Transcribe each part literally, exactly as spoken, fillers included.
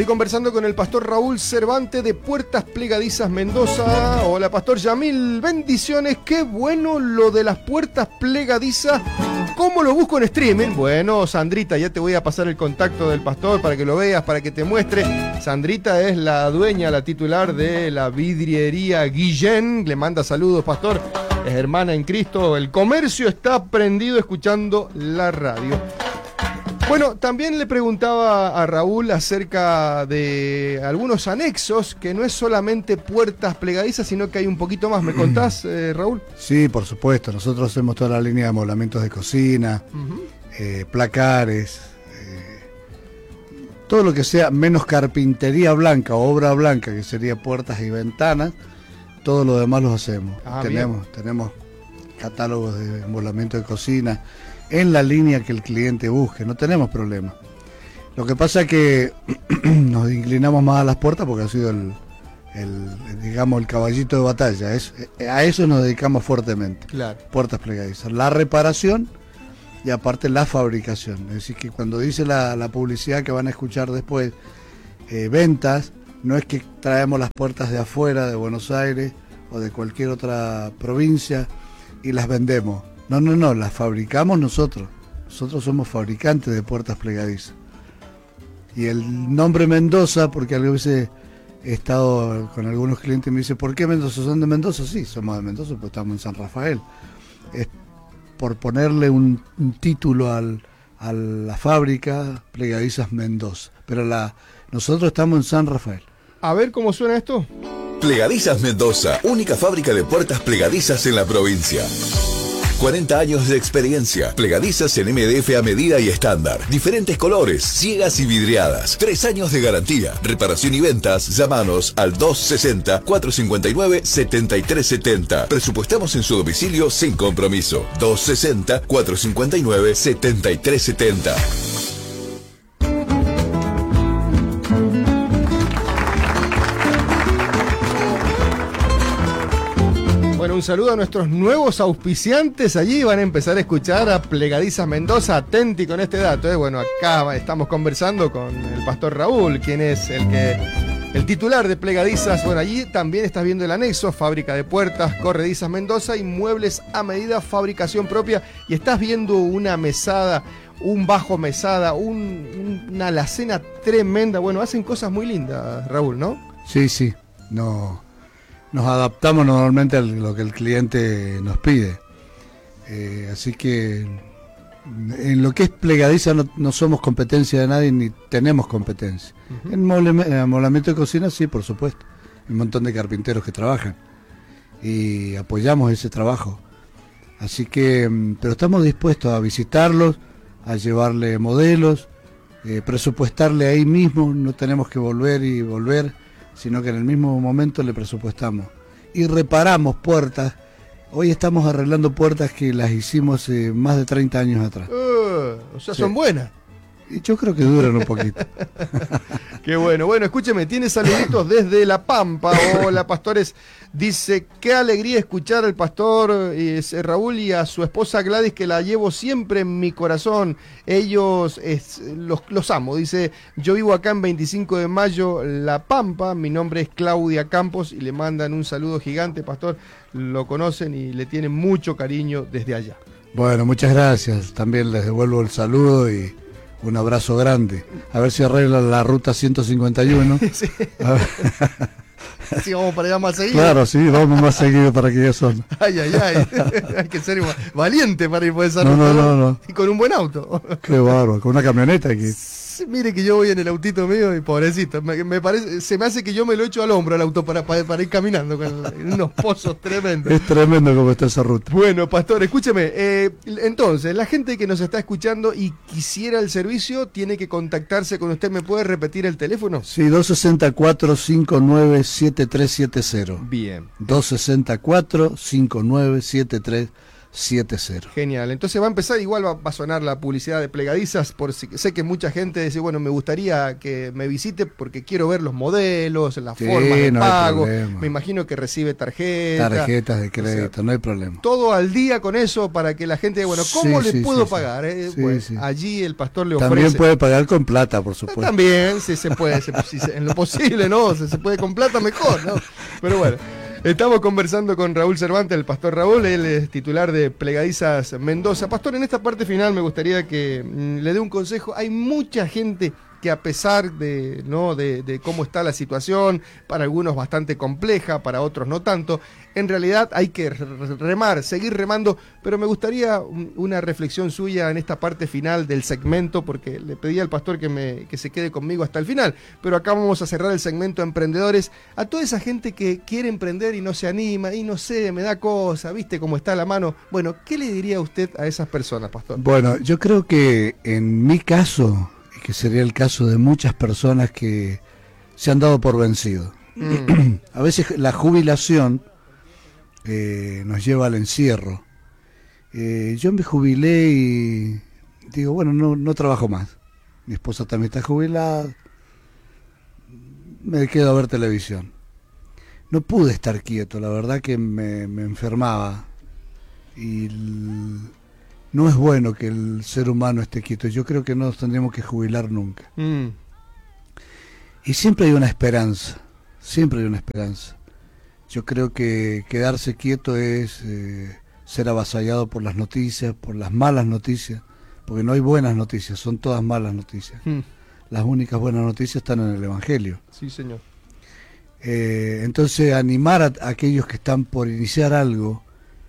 Estoy conversando con el pastor Raúl Cervantes de Puertas Plegadizas Mendoza. Hola, pastor Yamil, bendiciones. Qué bueno lo de las puertas plegadizas. ¿Cómo lo busco en streaming? Bueno, Sandrita, ya te voy a pasar el contacto del pastor para que lo veas, para que te muestre. Sandrita es la dueña, la titular de la vidriería Guillén. Le manda saludos, pastor. Es hermana en Cristo. El comercio está prendido escuchando la radio. Bueno, también le preguntaba a Raúl acerca de algunos anexos, que no es solamente puertas plegadizas, sino que hay un poquito más. ¿Me contás, eh, Raúl? Sí, por supuesto. Nosotros hacemos toda la línea de amoblamientos de cocina, uh-huh. eh, placares, eh, todo lo que sea menos carpintería blanca o obra blanca, que sería puertas y ventanas, todo lo demás lo hacemos. Ah, tenemos, tenemos catálogos de amoblamiento de cocina, en la línea que el cliente busque, no tenemos problema. Lo que pasa es que nos inclinamos más a las puertas porque ha sido el, el digamos, el caballito de batalla. Es, a eso nos dedicamos fuertemente. Claro. Puertas plegadizas. La reparación y aparte la fabricación. Es decir, que cuando dice la, la publicidad que van a escuchar después, eh, ventas, no es que traemos las puertas de afuera, de Buenos Aires o de cualquier otra provincia y las vendemos. No, no, no, las fabricamos nosotros. Nosotros somos fabricantes de puertas plegadizas. Y el nombre Mendoza, porque a veces he estado con algunos clientes y me dicen, ¿por qué Mendoza? ¿Son de Mendoza? Sí, somos de Mendoza, pues estamos en San Rafael. Es por ponerle un, un título al, a la fábrica Plegadizas Mendoza. Pero la, nosotros estamos en San Rafael. A ver cómo suena esto. Plegadizas Mendoza, única fábrica de puertas plegadizas en la provincia. cuarenta años de experiencia. Plegadizas en M D F a medida y estándar. Diferentes colores, ciegas y vidriadas. Tres años de garantía. Reparación y ventas. Llámanos al dos sesenta, cuatrocientos cincuenta y nueve, setenta y tres setenta. Presupuestamos en su domicilio sin compromiso. dos sesenta, cuatrocientos cincuenta y nueve, setenta y tres setenta. Bueno, un saludo a nuestros nuevos auspiciantes. Allí van a empezar a escuchar a Plegadizas Mendoza. Atenti con este dato, ¿eh? Bueno, acá estamos conversando con el pastor Raúl, quien es el que el titular de Plegadizas. Bueno, allí también estás viendo el anexo, fábrica de puertas, Corredizas Mendoza y muebles a medida, fabricación propia. Y estás viendo una mesada, un bajo mesada, un, una alacena tremenda. Bueno, hacen cosas muy lindas, Raúl, ¿no? Sí, sí, no... Nos adaptamos normalmente a lo que el cliente nos pide. Eh, así que en lo que es plegadiza no, no somos competencia de nadie ni tenemos competencia. Uh-huh. En amoblamiento de cocina sí, por supuesto. Hay un montón de carpinteros que trabajan y apoyamos ese trabajo. Así que, pero estamos dispuestos a visitarlos, a llevarle modelos, eh, presupuestarle ahí mismo, no tenemos que volver y volver, sino que en el mismo momento le presupuestamos. Y reparamos puertas. Hoy estamos arreglando puertas que las hicimos eh, más de treinta años atrás. Uh, o sea, sí. Son buenas. Y yo creo que duran un poquito. Qué bueno. Bueno, escúcheme, tiene saluditos desde La Pampa. Hola, pastores. Dice, qué alegría escuchar al pastor eh, Raúl y a su esposa Gladys, que la llevo siempre en mi corazón. Ellos es, los, los amo. Dice, yo vivo acá en veinticinco de mayo, La Pampa. Mi nombre es Claudia Campos y le mandan un saludo gigante, pastor. Lo conocen y le tienen mucho cariño desde allá. Bueno, muchas gracias. También les devuelvo el saludo y un abrazo grande. A ver si arreglan la ruta ciento cincuenta y uno. Sí. Sí, vamos para allá más seguido. Claro, sí, vamos más seguido para aquella zona. Ay, ay, ay. Hay que ser valiente para ir por esa ruta. No, no, no, no. Y con un buen auto. Qué bárbaro, con una camioneta aquí. Sí, mire que yo voy en el autito mío y pobrecito, me, me parece, se me hace que yo me lo echo al hombro al auto para, para, para ir caminando con unos pozos tremendos. Es tremendo como está esa ruta. Bueno, pastor, escúcheme, eh, entonces, la gente que nos está escuchando y quisiera el servicio, tiene que contactarse con usted. ¿Me puede repetir el teléfono? Sí, dos sesenta y cuatro, cincuenta y nueve, setenta y tres setenta. Bien. dos sesenta y cuatro, cincuenta y nueve, setenta y tres siete cero. Genial, entonces va a empezar, igual va, va a sonar la publicidad de Plegadizas, por si, sé que mucha gente dice, bueno, me gustaría que me visite porque quiero ver los modelos, las Sí, formas de no hay pago, problema. me imagino que recibe tarjeta. Tarjetas de crédito, o sea, no hay problema. todo al día con eso para que la gente, bueno, ¿cómo Sí, le sí, puedo sí, pagar? sí. eh? Sí, Pues sí. allí el pastor le ofrece. También puede pagar con plata, por supuesto. También, sí se puede, se- si se- en lo posible, ¿no? Si se puede con plata, mejor, ¿no? Pero bueno, estamos conversando con Raúl Cervantes, el pastor Raúl, él es titular de Plegadizas Mendoza. Pastor, en esta parte final me gustaría que mm, le dé un consejo. Hay mucha gente que a pesar de, ¿no? de, de cómo está la situación, para algunos bastante compleja, para otros no tanto, en realidad hay que remar, seguir remando, pero me gustaría un- una reflexión suya en esta parte final del segmento, porque le pedí al pastor que, me, que se quede conmigo hasta el final, pero acá vamos a cerrar el segmento Emprendedores, a toda esa gente que quiere emprender y no se anima, y no sé, me da cosa, viste cómo está la mano. Bueno, ¿qué le diría usted a esas personas, pastor? Bueno, yo creo que en mi caso, y que sería el caso de muchas personas que se han dado por vencido. Mm, A veces la jubilación eh, nos lleva al encierro. Eh, yo me jubilé y digo, bueno, no, no trabajo más. Mi esposa también está jubilada. Me quedo a ver televisión. No pude estar quieto, la verdad que me, me enfermaba. Y l- no es bueno que el ser humano esté quieto. Yo creo que no nos tendríamos que jubilar nunca. mm, Y siempre hay una esperanza, siempre hay una esperanza. Yo creo que quedarse quieto es eh, ser avasallado por las noticias, por las malas noticias, porque no hay buenas noticias, son todas malas noticias. mm. Las únicas buenas noticias están en el Evangelio. Sí, señor. Eh, entonces, animar a, a aquellos que están por iniciar algo,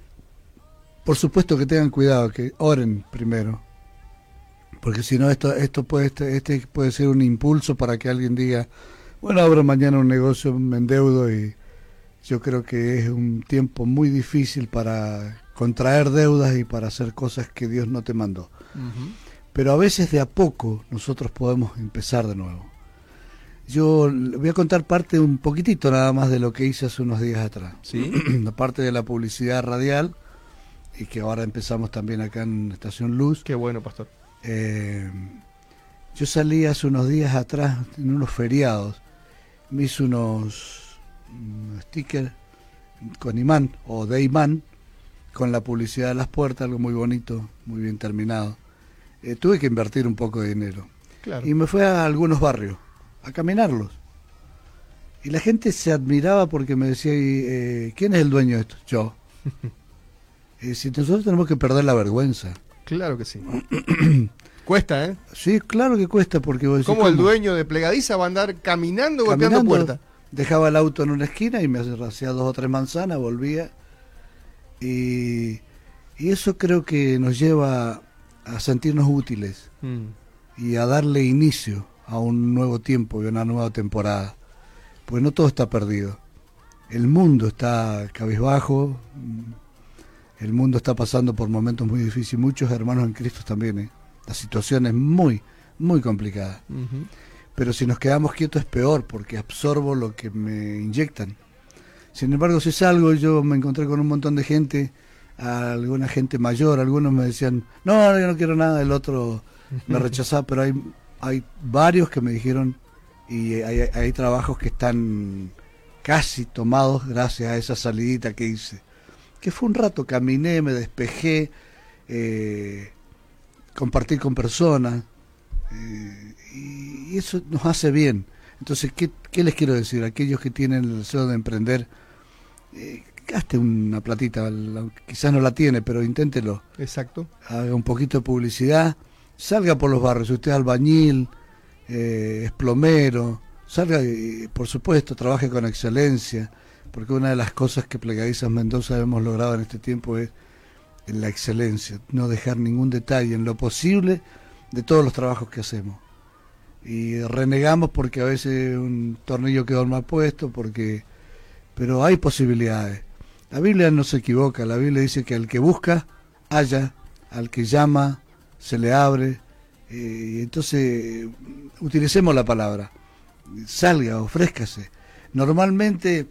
por supuesto que tengan cuidado, que oren primero, porque si no esto esto puede este, este puede ser un impulso para que alguien diga, bueno, abro mañana un negocio, me endeudo, y yo creo que es un tiempo muy difícil para contraer deudas y para hacer cosas que Dios no te mandó. Ujú. Pero a veces de a poco nosotros podemos empezar de nuevo. Yo le voy a contar parte, un poquitito nada más de lo que hice hace unos días atrás. Sí. Aparte de la publicidad radial, y que ahora empezamos también acá en Estación Luz. Qué bueno, pastor. Eh, yo salí hace unos días atrás en unos feriados, me hice unos mm, stickers con imán o de imán, con la publicidad de las puertas, algo muy bonito, muy bien terminado. Eh, tuve que invertir un poco de dinero Claro. y me fui a algunos barrios a caminarlos. Y la gente se admiraba porque me decía, "¿Y, eh, ¿quién es el dueño de esto?" Yo. Eh, si nosotros tenemos que perder la vergüenza. Claro que sí. Cuesta, ¿eh? Sí, claro que cuesta, porque vos decís, ¿Cómo el ¿cómo? dueño de Plegadiza va a andar caminando, golpeando Caminando, puertas? dejaba el auto en una esquina y me hacía dos o tres manzanas, volvía. Y, y eso creo que nos lleva a sentirnos útiles Mm. y a darle inicio a un nuevo tiempo y una nueva temporada. Pues no todo está perdido. El mundo está cabizbajo, mm, el mundo está pasando por momentos muy difíciles, muchos hermanos en Cristo también, ¿eh? La situación es muy, muy complicada. Ujú. Pero si nos quedamos quietos es peor, porque absorbo lo que me inyectan. Sin embargo, si salgo, yo me encontré con un montón de gente, alguna gente mayor, algunos me decían, no, yo no quiero nada, el otro me rechazaba, pero hay, hay varios que me dijeron, y hay, hay trabajos que están casi tomados gracias a esa salidita que hice. Que fue un rato, caminé, me despejé, eh, compartir con personas, eh, y eso nos hace bien. Entonces, ¿qué, qué les quiero decir? Aquellos que tienen el deseo de emprender, eh, gaste una platita, la- quizás no la tiene, pero inténtelo. Exacto. Haga un poquito de publicidad, salga por los barrios, usted es albañil, eh, es plomero, salga y, por supuesto, trabaje con excelencia, porque una de las cosas que Plegadizas Mendoza hemos logrado en este tiempo es la excelencia, no dejar ningún detalle en lo posible de todos los trabajos que hacemos. Y renegamos porque a veces un tornillo quedó mal puesto, porque pero hay posibilidades. La Biblia no se equivoca, la Biblia dice que al que busca, halla, al que llama, se le abre. Eh, y entonces, utilicemos la palabra, salga, ofrézcase. Normalmente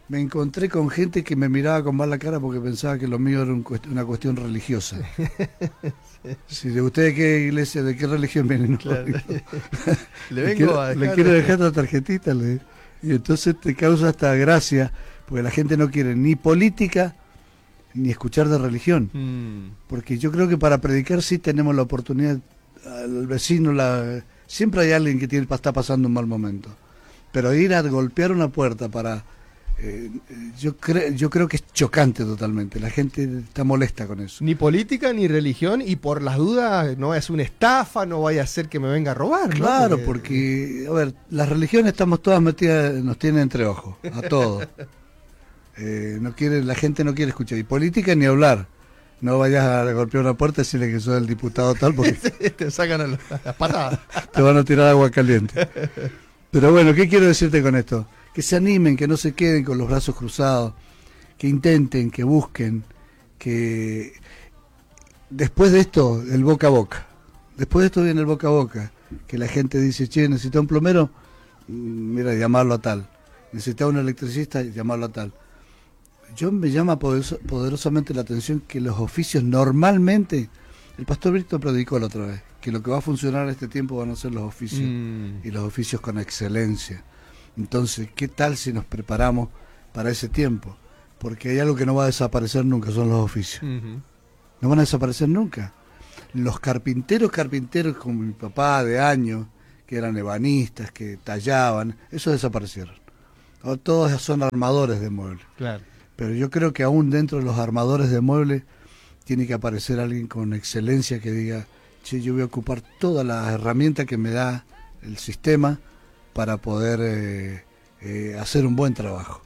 me encontré con gente que me miraba con mala cara porque pensaba que lo mío era un cuest- una cuestión religiosa. Si de ustedes qué iglesia, de qué religión vienen, no, Claro. digo, Le le vengo quiero, a le dejar... quiero dejar la tarjetita, le- y entonces te causa hasta gracia, porque la gente no quiere ni política ni escuchar de religión, Mm, porque yo creo que para predicar sí tenemos la oportunidad, al vecino, la, siempre hay alguien que tiene, está pasando un mal momento, pero ir a golpear una puerta para... eh, yo, cre, yo creo que es chocante totalmente, la gente está molesta con eso. Ni política ni religión, y por las dudas no es una estafa, no vaya a ser que me venga a robar, ¿no? Claro, porque, a ver, las religiones estamos todas metidas, nos tienen entre ojos, a todos. Eh, no quiere, la gente no quiere escuchar. Y política ni hablar. No vayas a golpear una puerta y decirle que soy el diputado tal, porque te sacan a las, a las patadas. te van a tirar agua caliente. Pero bueno, ¿qué quiero decirte con esto? Que se animen, que no se queden con los brazos cruzados, que intenten, que busquen, que después de esto, el boca a boca. Después de esto viene el boca a boca, que la gente dice, che, necesita un plomero, Mm, mira, llamarlo a tal. Necesita un electricista, llamarlo a tal. Yo me llama poderoso- poderosamente la atención que los oficios normalmente, el pastor Víctor predicó la otra vez, que lo que va a funcionar en este tiempo van a ser los oficios, Mm. y los oficios con excelencia. Entonces, ¿qué tal si nos preparamos para ese tiempo? Porque hay algo que no va a desaparecer nunca, son los oficios. Ujú. No van a desaparecer nunca. Los carpinteros, carpinteros como mi papá de años, que eran ebanistas, que tallaban, esos desaparecieron. Ahora todos son armadores de muebles. Claro. Pero yo creo que aún dentro de los armadores de muebles tiene que aparecer alguien con excelencia que diga, che, yo voy a ocupar todas las herramientas que me da el sistema para poder eh, eh, hacer un buen trabajo.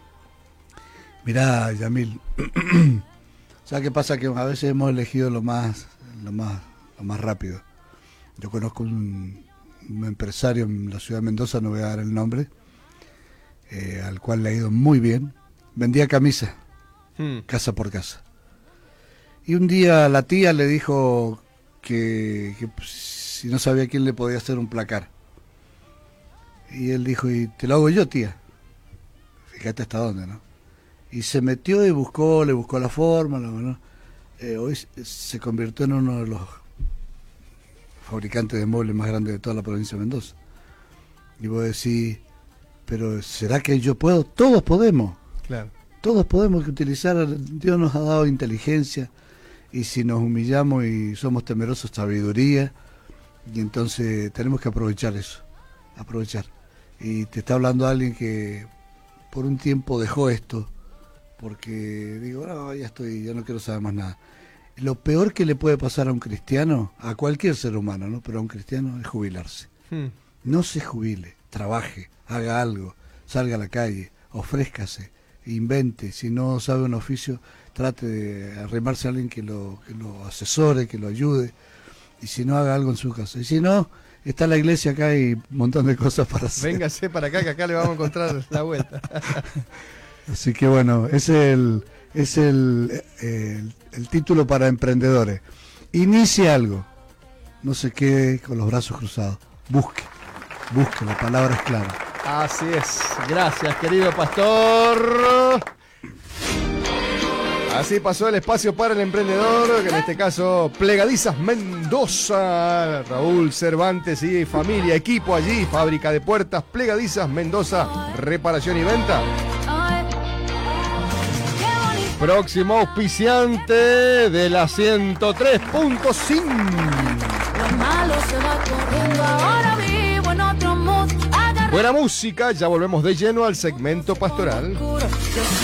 Mirá, Yamil, ¿sabes qué pasa? Que a veces hemos elegido lo más, lo más, lo más rápido. Yo conozco un, un empresario en la ciudad de Mendoza, no voy a dar el nombre, eh, al cual le ha ido muy bien. Vendía camisas, Mm. casa por casa. Y un día la tía le dijo que, que si no sabía quién le podía hacer un placar. Y él dijo, y te lo hago yo, tía. Fíjate hasta dónde, ¿no? Y se metió y buscó, le buscó la forma, ¿no? Eh, hoy se convirtió en uno de los fabricantes de muebles más grandes de toda la provincia de Mendoza. Y vos decís, pero ¿será que yo puedo? Todos podemos. Claro. Todos podemos utilizar, Dios nos ha dado inteligencia, y si nos humillamos y somos temerosos, sabiduría, y entonces tenemos que aprovechar eso, aprovechar. Y te está hablando alguien que por un tiempo dejó esto, porque digo, no, ya estoy, ya no quiero saber más nada. Lo peor que le puede pasar a un cristiano, a cualquier ser humano, ¿no? Pero a un cristiano es jubilarse. Mm. No se jubile, trabaje, haga algo, salga a la calle, ofrézcase, invente. Si no sabe un oficio, trate de arrimarse a alguien que lo, que lo asesore, que lo ayude, y si no, haga algo en su casa. Y si no, está la iglesia acá y un montón de cosas para hacer. Véngase para acá, que acá le vamos a encontrar la vuelta. Así que bueno, es el, es el, el, el título para emprendedores. Inicie algo, no se quede con los brazos cruzados, busque, busque, la palabra es clara. Así es. Gracias, querido pastor. Así pasó el espacio para el emprendedor, que en este caso Plegadizas Mendoza, Raúl Cervantes y familia, equipo allí, fábrica de puertas, Plegadizas Mendoza, reparación y venta. Próximo auspiciante de la ciento tres punto cinco. Lo malo se va corriendo, ahora vivo en otro mood. Agarra- Buena música, ya volvemos de lleno al segmento pastoral. Oscuro. Yo